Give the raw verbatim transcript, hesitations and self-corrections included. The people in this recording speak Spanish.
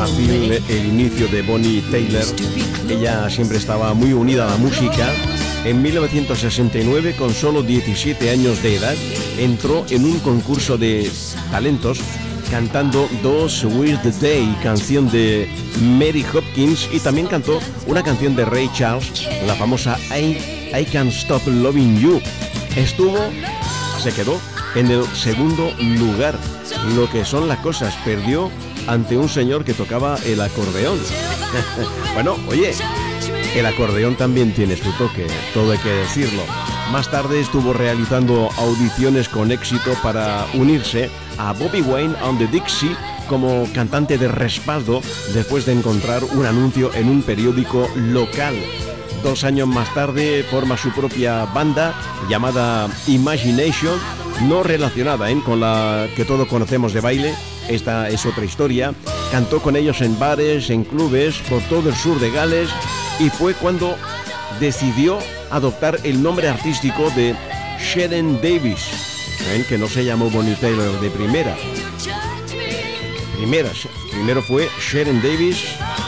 fácil el inicio de Bonnie Tyler. Ella siempre estaba muy unida a la música. En mil novecientos sesenta y nueve, con solo diecisiete años de edad, entró en un concurso de talentos cantando Those Were the Day, canción de Mary Hopkins, y también cantó una canción de Ray Charles, la famosa I, I Can't Stop Loving You. Estuvo, se quedó en el segundo lugar. Lo que son las cosas, perdió ante un señor que tocaba el acordeón. Bueno, oye, el acordeón también tiene su toque, todo hay que decirlo. Más tarde estuvo realizando audiciones con éxito para unirse a Bobby Wayne and the Dixie como cantante de respaldo después de encontrar un anuncio en un periódico local. Dos años más tarde forma su propia banda llamada Imagination, no relacionada ¿eh? con la que todos conocemos de baile. Esta es otra historia. Cantó con ellos en bares, en clubes, por todo el sur de Gales, y fue cuando decidió adoptar el nombre artístico de Sharon Davis, ¿eh? que no se llamó Bonnie Tyler de primera. Primera, primero fue Sharon Davis.